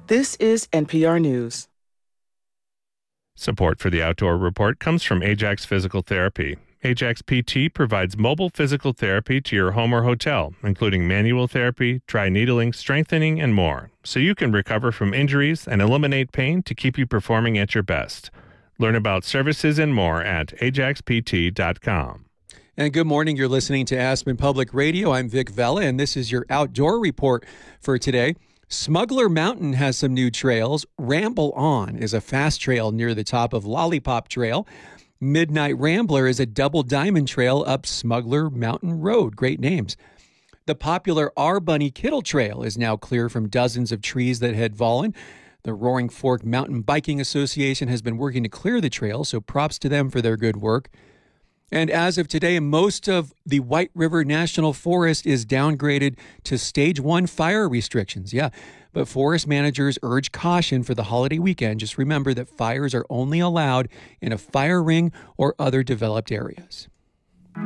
This is NPR News. Support for the Outdoor Report comes from Ajax Physical Therapy. Ajax PT provides mobile physical therapy to your home or hotel, including manual therapy, dry needling, strengthening, and more, so you can recover from injuries and eliminate pain to keep you performing at your best. Learn about services and more at ajaxpt.com. And good morning. You're listening to Aspen Public Radio. I'm Vic Vela, and this is your Outdoor Report for today. Smuggler Mountain has some new trails. Ramble On is a fast trail near the top of Lollipop Trail. Midnight Rambler is a double diamond trail up Smuggler Mountain Road. Great names. The popular R Bunny Kittle Trail is now clear from dozens of trees that had fallen. The Roaring Fork Mountain Biking Association has been working to clear the trail, so props to them for their good work. And as of today, most of the White River National Forest is downgraded to Stage 1 fire restrictions. Yeah, but forest managers urge caution for the holiday weekend. Just remember that fires are only allowed in a fire ring or other developed areas.